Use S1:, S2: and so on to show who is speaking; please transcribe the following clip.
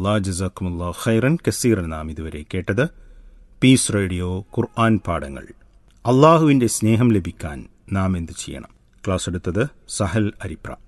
S1: അല്ലാഹ്. ജസാക്കുമുല്ലാഹ് ഖൈറൻ കസീറൻ. നാം ഇതുവരെ കേട്ടത് പീസ് റേഡിയോ ഖുർആൻ പാഠങ്ങൾ. അള്ളാഹുവിൻ്റെ സ്നേഹം ലഭിക്കാൻ നാം എന്ത് ചെയ്യണം? ക്ലാസ് എടുത്തത് സഹൽ അരിപ്ര.